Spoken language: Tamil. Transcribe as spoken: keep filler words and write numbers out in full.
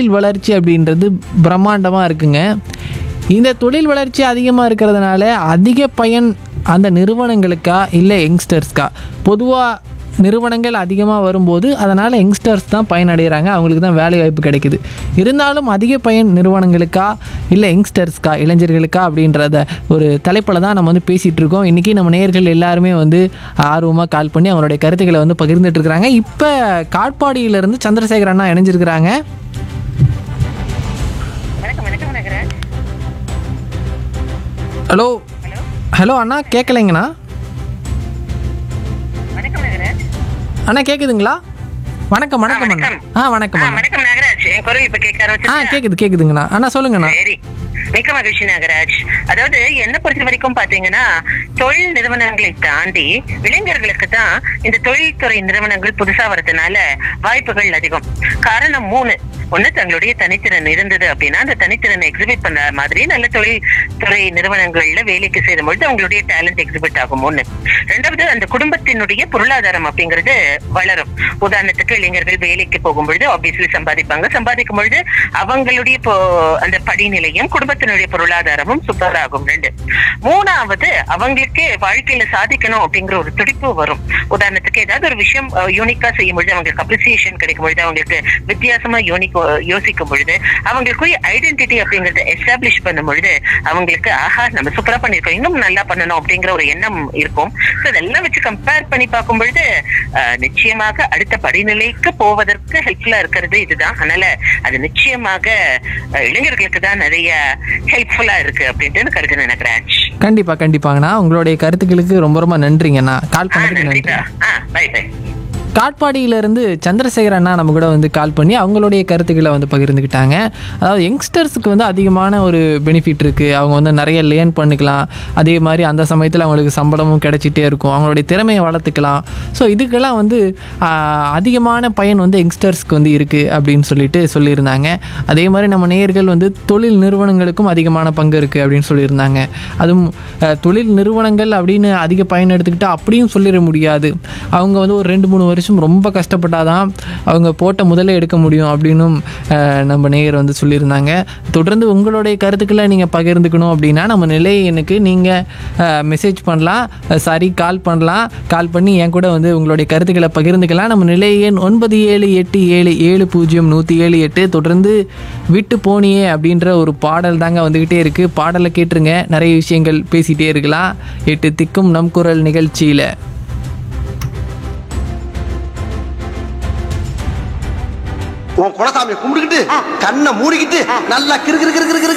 தொழில் வளர்ச்சி அப்படின்றது பிரம்மாண்டமாக இருக்குங்க. இந்த தொழில் வளர்ச்சி அதிகமாக இருக்கிறதுனால அதிக பயன் அந்த நிறுவனங்களுக்கா இல்லை யங்ஸ்டர்ஸ்க்கா? பொதுவாக நிறுவனங்கள் அதிகமாக வரும்போது அதனால் யங்ஸ்டர்ஸ் தான் பயனடைகிறாங்க, அவங்களுக்கு தான் வேலை வாய்ப்பு கிடைக்குது. இருந்தாலும் அதிக பயன் நிறுவனங்களுக்கா இல்லை யங்ஸ்டர்ஸ்க்கா, இளைஞர்களுக்கா அப்படின்றத ஒரு தலைப்பில் தான் நம்ம வந்து பேசிகிட்டு இருக்கோம். இன்றைக்கி நம்ம நேயர்கள் எல்லாருமே வந்து ஆர்வமாக கால் பண்ணி அவங்களுடைய கருத்துக்களை வந்து பகிர்ந்துட்டு இருக்கிறாங்க. இப்போ காட்பாடியிலேருந்து சந்திரசேகர் அண்ணா இணைஞ்சிருக்கிறாங்க. ஹலோ ஹலோ அண்ணா, கேட்கலைங்கண்ணா. அண்ணா கேக்குதுங்களா? வணக்கம் வணக்கம் அண்ணா. ஆ வணக்கம் வணக்கம் நாகராஜ். என் குரல் இப்ப கேட்க ஆரம்பிச்சு. ஆ கேக்குது கேக்குதுங்கண்ணா. அண்ணா சொல்லுங்கண்ணா. சரி, மிக்க மகிழ்ச்சி நாகராஜ். அதாவது என்ன பொறுத்த வரைக்கும் பாத்தீங்கன்னா, தொழில் நிறுவனங்களை தாண்டி இளைஞர்களுக்கு தான் இந்த தொழில்துறை நிறுவனங்கள் புதுசா வரதுனால வாய்ப்புகள் அதிகம். காரணம் மூணு. ஒண்ணு, தங்களுடைய தனித்திறன் இருந்தது அப்படின்னா அந்த தனித்திறனை எக்ஸிபிட் பண்ற மாதிரி நல்ல தொழில்துறை நிறுவனங்கள்ல வேலைக்கு சேரும் பொழுது அவங்களுடைய டேலண்ட் எக்ஸிபிட் ஆகும். ஒண்ணு. ரெண்டாவது, அந்த குடும்பத்தினுடைய பொருளாதாரம் அப்படிங்கிறது வளரும். உதாரணத்துக்கு இளைஞர்கள் வேலைக்கு போகும் பொழுது ஆப்வியஸ்லி சம்பாதிப்பாங்க. சம்பாதிக்கும் பொழுது அவங்களுடைய அந்த படிநிலையும் குடும்பத்தினுடைய பொருளாதாரமும் சூப்பர் ஆகும். ரெண்டு. மூணாவது, அவங்களுக்கு வாழ்க்கையில சாதிக்கணும் அப்படிங்கிற ஒரு துடிப்பு வரும். உதாரணத்துக்கு ஏதாவது ஒரு விஷயம் யூனிக்கா செய்யும் பொழுது அவங்களுக்கு அப்ரிசியேஷன் கிடைக்கும் பொழுது, அவங்களுக்கு வித்தியாசமா யூனிக் யோசிக்கும் பொழுது, அவங்களுக்குரிய ஐடென்டிட்டி அப்படிங்கறத எஸ்டாப்ளிஷ் பண்ணும் பொழுது அவங்களுக்கு ஆஹா நம்ம சூப்பரா பண்ணிருக்கோம், இன்னும் நல்லா பண்ணணும் அப்படிங்கிற ஒரு எண்ணம் இருக்கும். இதெல்லாம் வச்சு கம்பேர் பண்ணி பார்க்கும் பொழுது நிச்சயமாக அடுத்த படிநிலைக்கு போவதற்கு ஹெல்ப்ஃபுல்லா இருக்கிறது இதுதான். அதனால அது நிச்சயமாக இளைஞர்களுக்கு தான் நிறைய ஹெல்ப்ஃபுல்லா இருக்கு அப்படின்ட்டு கருத்து நினைக்கிறேன். கண்டிப்பா கண்டிப்பாங்கண்ணா. உங்களுடைய கருத்துக்களுக்கு ரொம்ப ரொம்ப நன்றிங்கண்ணா. கால் பண்ணதுக்கு நன்றி. By by. காட்பாடியிலேருந்து சந்திரசேகர் அண்ணா நம்ம கூட வந்து கால் பண்ணி அவங்களுடைய கருத்துக்களை வந்து பகிர்ந்துக்கிட்டாங்க. அதாவது யங்ஸ்டர்ஸுக்கு வந்து அதிகமான ஒரு பெனிஃபிட் இருக்குது. அவங்க வந்து நிறைய லேர்ன் பண்ணிக்கலாம். அதே மாதிரி அந்த சமயத்தில் அவங்களுக்கு சம்பளமும் கிடைச்சிட்டே இருக்கும். அவங்களுடைய திறமையை வளர்த்துக்கலாம். ஸோ இதுக்கெல்லாம் வந்து அதிகமான பயன் வந்து யங்ஸ்டர்ஸ்க்கு வந்து இருக்குது அப்படின்னு சொல்லிட்டு சொல்லியிருந்தாங்க. அதே மாதிரி நம்ம நேயர்கள் வந்து தொழில் நிறுவனங்களுக்கும் அதிகமான பங்கு இருக்குது அப்படின்னு சொல்லியிருந்தாங்க. அதுவும் தொழில் நிறுவனங்கள் அப்படின்னு அதிக பயன் எடுத்துக்கிட்டால் அப்படியும் சொல்லிட முடியாது. அவங்க வந்து ஒரு ரெண்டு மூணு வருஷம் ரொம்ப கஷ்டப்பட்டாதான் அவங்க போட்ட முதலே எடுக்க முடியும் அப்படின்னும் நம்ம நேயர் வந்து சொல்லியிருந்தாங்க. தொடர்ந்து உங்களுடைய கருத்துக்களை நீங்கள் பகிர்ந்துக்கணும் அப்படின்னா நம்ம நிலை எனக்கு நீங்கள் மெசேஜ் பண்ணலாம், சாரி கால் பண்ணலாம். கால் பண்ணி என் கூட வந்து உங்களுடைய கருத்துக்களை பகிர்ந்துக்கலாம். நம்ம நிலை எண் ஒன்பது ஏழு எட்டு ஏழு ஏழு பூஜ்ஜியம் நூற்றி ஏழு எட்டு. தொடர்ந்து விட்டு போனியே அப்படின்ற ஒரு பாடல் தாங்க வந்துக்கிட்டே இருக்குது. பாடலை கேட்டுருங்க, நிறைய விஷயங்கள் பேசிகிட்டே இருக்கலாம். எட்டு திக்கும் நம் குரல் நிகழ்ச்சியில். உன் குலசாமியை கும்பிட்டுக்கிட்டு கண்ணை மூடிக்கிட்டு நல்லா கிரு கிரு கிரு கிரு